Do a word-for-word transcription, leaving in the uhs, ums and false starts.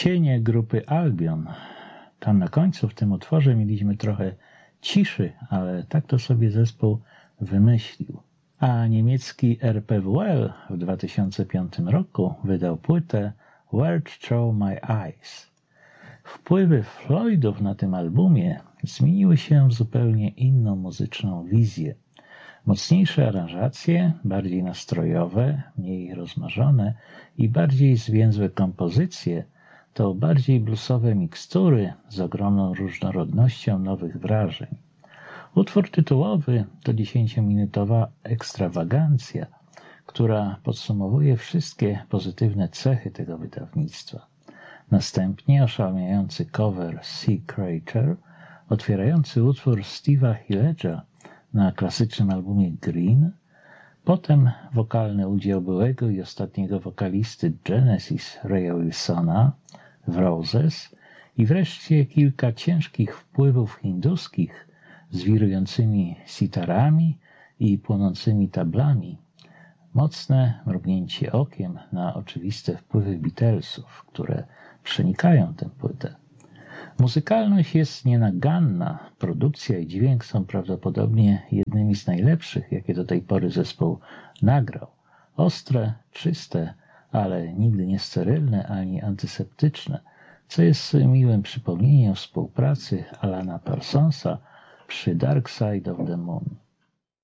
Cienie grupy Albion. Tam na końcu w tym utworze mieliśmy trochę ciszy, ale tak to sobie zespół wymyślił. A niemiecki R P W L w dwa tysiące piątym roku wydał płytę Where Through My Eyes. Wpływy Floydów na tym albumie zmieniły się w zupełnie inną muzyczną wizję. Mocniejsze aranżacje, bardziej nastrojowe, mniej rozmarzone i bardziej zwięzłe kompozycje to bardziej bluesowe mikstury z ogromną różnorodnością nowych wrażeń. Utwór tytułowy to dziesięciominutowa ekstrawagancja, która podsumowuje wszystkie pozytywne cechy tego wydawnictwa. Następnie oszałamiający cover Sea Creature, otwierający utwór Steve'a Hillege'a na klasycznym albumie Green, potem wokalny udział byłego i ostatniego wokalisty Genesis Raya Wilsona w Roses i wreszcie kilka ciężkich wpływów hinduskich z wirującymi sitarami i płonącymi tablami. Mocne mrugnięcie okiem na oczywiste wpływy Beatlesów, które przenikają tę płytę. Muzykalność jest nienaganna, produkcja i dźwięk są prawdopodobnie jednymi z najlepszych, jakie do tej pory zespół nagrał. Ostre, czyste, ale nigdy nie sterylne ani antyseptyczne, co jest miłym przypomnieniem współpracy Alana Parsonsa przy Dark Side of the Moon.